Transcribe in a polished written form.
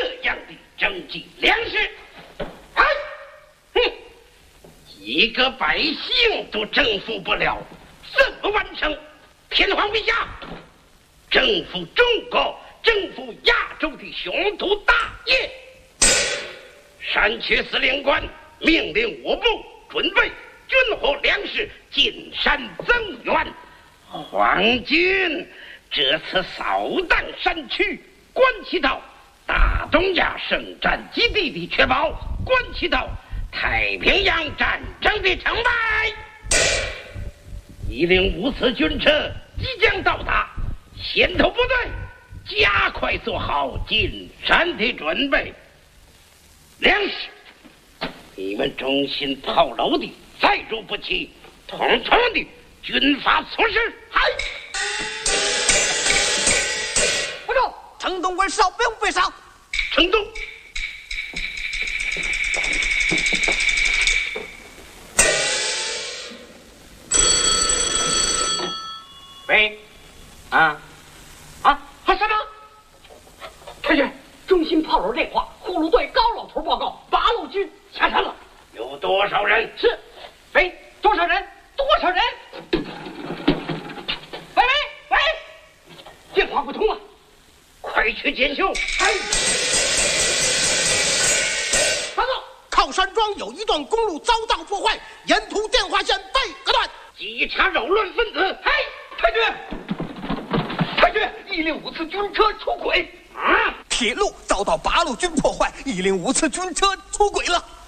样的征集粮食。哎，哼，一个百姓都征服不了，怎么完成天皇陛下征服中国、征服亚洲的雄图大业？山区司令官命令我部准备军火粮食进山增援。皇军这次扫荡山区，关系到大东亚圣战基地的确保，关系到太平洋战争的成败。105次军车即将到达，先头部队加快做好进山的准备。粮食，你们忠心炮楼的再入不齐，统统的军法措施。嗨！ 不中，城东关哨不用背上。 城东。 喂，什么？太君，中心炮楼电话，护路队高老头报告，8路军下山了。 有多少人？ 是。喂，多少人？多少人？喂，电话不通啊！ 快去检修。哎， 报告，靠山庄有一段公路遭到破坏，沿途电话线被割断， 稽查扰乱分子。 哎，太君，105次军车出轨。 啊！ 铁路遭到8路军破坏，105次军车出轨了。